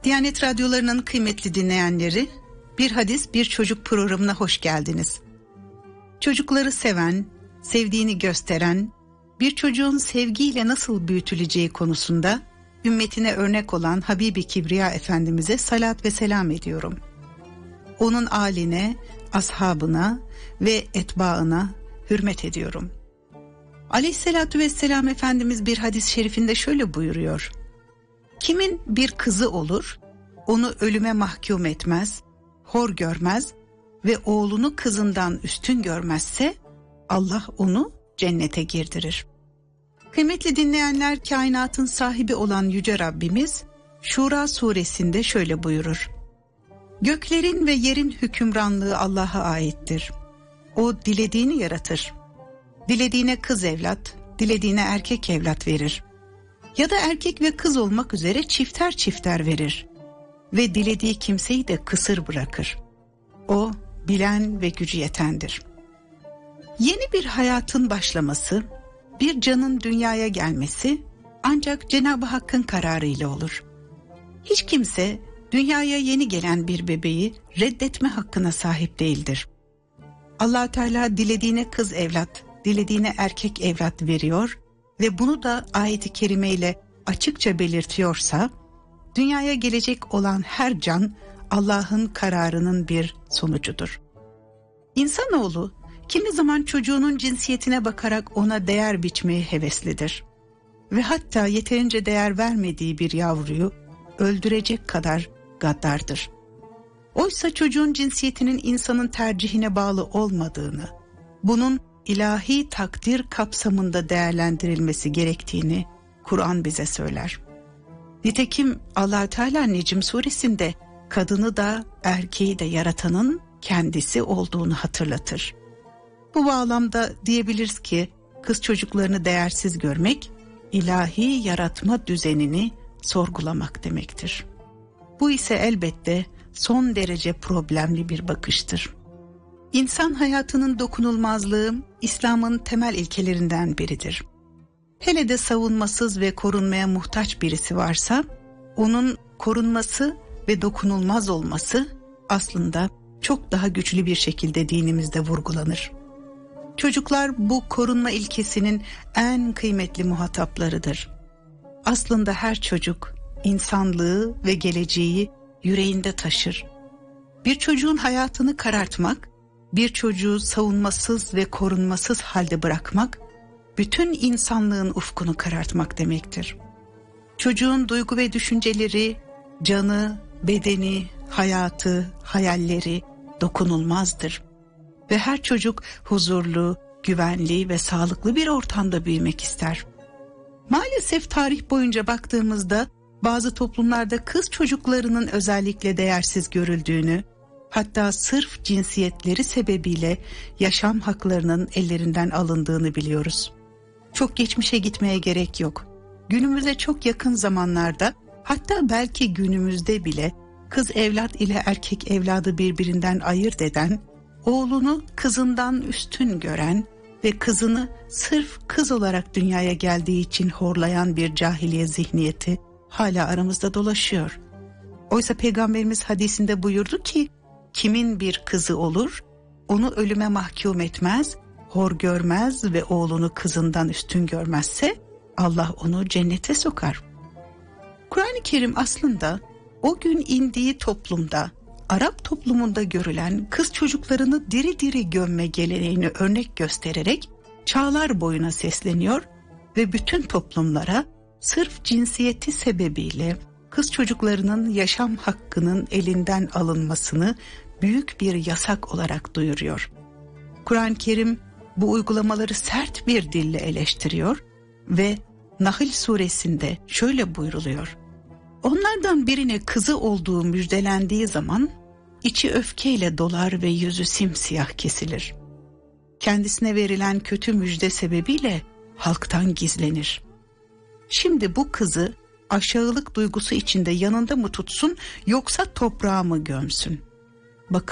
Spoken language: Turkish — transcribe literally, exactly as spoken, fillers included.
Diyanet Radyoları'nın kıymetli dinleyenleri, Bir Hadis Bir Çocuk programına hoş geldiniz. Çocukları seven, sevdiğini gösteren, bir çocuğun sevgiyle nasıl büyütüleceği konusunda ümmetine örnek olan Habibi Kibriya Efendimiz'e salat ve selam ediyorum. Onun âline, ashabına ve etbaına hürmet ediyorum. Aleyhissalatu vesselam Efendimiz bir hadis-i şerifinde şöyle buyuruyor: kimin bir kızı olur, onu ölüme mahkum etmez, hor görmez ve oğlunu kızından üstün görmezse Allah onu cennete girdirir. Kıymetli dinleyenler, kainatın sahibi olan Yüce Rabbimiz Şura suresinde şöyle buyurur: göklerin ve yerin hükümranlığı Allah'a aittir. O dilediğini yaratır. Dilediğine kız evlat, dilediğine erkek evlat verir. Ya da erkek ve kız olmak üzere çifter çifter verir. Ve dilediği kimseyi de kısır bırakır. O bilen ve gücü yetendir. Yeni bir hayatın başlaması, bir canın dünyaya gelmesi ancak Cenab-ı Hakk'ın kararıyla olur. Hiç kimse dünyaya yeni gelen bir bebeği reddetme hakkına sahip değildir. Allah Teala dilediğine kız evlat, dilediğine erkek evlat veriyor ve bunu da ayet-i kerimeyle açıkça belirtiyorsa, dünyaya gelecek olan her can Allah'ın kararının bir sonucudur. İnsanoğlu kimi zaman çocuğunun cinsiyetine bakarak ona değer biçmeye heveslidir. Ve hatta yeterince değer vermediği bir yavruyu öldürecek kadar gaddardır. Oysa çocuğun cinsiyetinin insanın tercihine bağlı olmadığını, bunun ilahi takdir kapsamında değerlendirilmesi gerektiğini Kur'an bize söyler. Nitekim Allah Teala Necm suresinde kadını da erkeği de yaratanın kendisi olduğunu hatırlatır. Bu bağlamda diyebiliriz ki kız çocuklarını değersiz görmek, ilahi yaratma düzenini sorgulamak demektir. Bu ise elbette son derece problemli bir bakıştır. İnsan hayatının dokunulmazlığı İslam'ın temel ilkelerinden biridir. Hele de savunmasız ve korunmaya muhtaç birisi varsa, onun korunması ve dokunulmaz olması aslında çok daha güçlü bir şekilde dinimizde vurgulanır. Çocuklar bu korunma ilkesinin en kıymetli muhataplarıdır. Aslında her çocuk insanlığı ve geleceği yüreğinde taşır. Bir çocuğun hayatını karartmak, bir çocuğu savunmasız ve korunmasız halde bırakmak, bütün insanlığın ufkunu karartmak demektir. Çocuğun duygu ve düşünceleri, canı, bedeni, hayatı, hayalleri dokunulmazdır. Ve her çocuk huzurlu, güvenli ve sağlıklı bir ortamda büyümek ister. Maalesef tarih boyunca baktığımızda bazı toplumlarda kız çocuklarının özellikle değersiz görüldüğünü, hatta sırf cinsiyetleri sebebiyle yaşam haklarının ellerinden alındığını biliyoruz. Çok geçmişe gitmeye gerek yok. Günümüze çok yakın zamanlarda, hatta belki günümüzde bile kız evlat ile erkek evladı birbirinden ayırt eden, oğlunu kızından üstün gören ve kızını sırf kız olarak dünyaya geldiği için horlayan bir cahiliye zihniyeti hala aramızda dolaşıyor. Oysa Peygamberimiz hadisinde buyurdu ki, kimin bir kızı olur, onu ölüme mahkum etmez, hor görmez ve oğlunu kızından üstün görmezse Allah onu cennete sokar. Kur'an-ı Kerim aslında o gün indiği toplumda, Arap toplumunda görülen kız çocuklarını diri diri gömme geleneğini örnek göstererek çağlar boyuna sesleniyor ve bütün toplumlara sırf cinsiyeti sebebiyle kız çocuklarının yaşam hakkının elinden alınmasını büyük bir yasak olarak duyuruyor. Kur'an-ı Kerim bu uygulamaları sert bir dille eleştiriyor ve Nahl suresinde şöyle buyruluyor: onlardan birine kızı olduğu müjdelendiği zaman içi öfkeyle dolar ve yüzü simsiyah kesilir. Kendisine verilen kötü müjde sebebiyle halktan gizlenir. Şimdi bu kızı aşağılık duygusu içinde yanında mı tutsun yoksa toprağa mı gömsün?